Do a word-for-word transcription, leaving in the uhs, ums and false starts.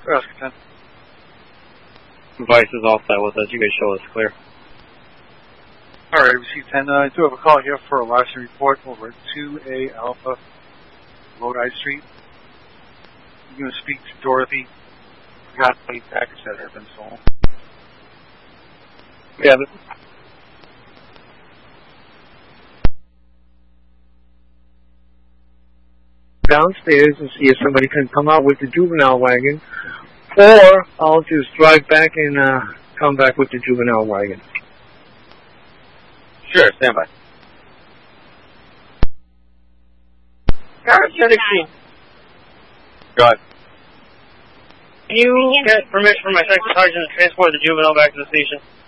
Oscar ten. Vice is all set with us. You guys show us clear. Alright, we see ten. Uh, I do have a call here for a larceny report over at two A Alpha, Lodi Street. I'm going to speak to Dorothy. Got a package that had been stolen. Yeah, but downstairs and see if somebody can come out with the juvenile wagon, or I'll just drive back and uh, come back with the juvenile wagon. Sure, stand by. sixteen. Go ahead. Can you get permission from my second sergeant to transport the juvenile back to the station?